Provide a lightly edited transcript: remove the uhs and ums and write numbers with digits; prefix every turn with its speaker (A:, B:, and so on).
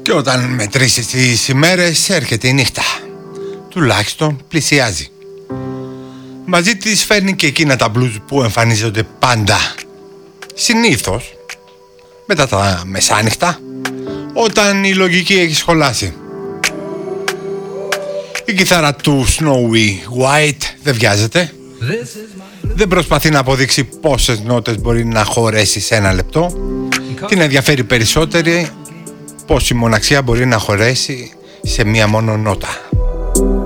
A: Και όταν μετρήσεις τις ημέρες έρχεται η νύχτα. Τουλάχιστον πλησιάζει. Μαζί της φέρνει και εκείνα τα μπλουζ που εμφανίζονται πάντα, συνήθως μετά τα μεσάνυχτα, όταν η λογική έχει σχολάσει. Η κιθάρα του Snowy White δεν βιάζεται. Δεν προσπαθεί να αποδείξει πόσες νότες μπορεί να χωρέσει σε ένα λεπτό. Την ενδιαφέρει περισσότερη πως η μοναξιά μπορεί να χωρέσει σε μία μόνο νότα.